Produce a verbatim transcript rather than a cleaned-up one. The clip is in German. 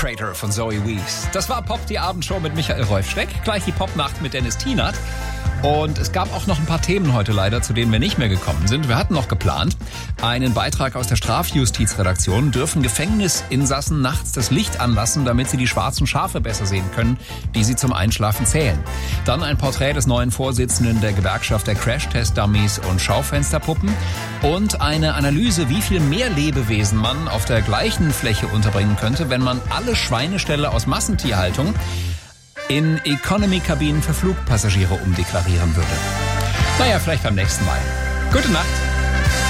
Traitor von Zoe Wees. Das war Pop, die Abendshow mit Michael Rolf-Schreck. Gleich die Popnacht mit Dennis Tienert. Und es gab auch noch ein paar Themen heute leider, zu denen wir nicht mehr gekommen sind. Wir hatten noch geplant, einen Beitrag aus der Strafjustizredaktion. Dürfen Gefängnisinsassen nachts das Licht anlassen, damit sie die schwarzen Schafe besser sehen können, die sie zum Einschlafen zählen. Dann ein Porträt des neuen Vorsitzenden der Gewerkschaft der Crash-Test-Dummies und Schaufensterpuppen. Und eine Analyse, wie viel mehr Lebewesen man auf der gleichen Fläche unterbringen könnte, wenn man alle Schweineställe aus Massentierhaltung in Economy-Kabinen für Flugpassagiere umdeklarieren würde. Naja, vielleicht beim nächsten Mal. Gute Nacht.